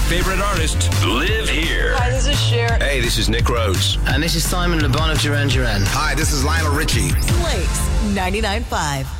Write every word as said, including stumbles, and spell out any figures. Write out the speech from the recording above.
favorite artists live here. Hi, this is Cher. Hey, this is Nick Rhodes. And this is Simon Le Bon of Duran Duran. Hi, this is Lionel Richie. Blake's ninety-nine point five.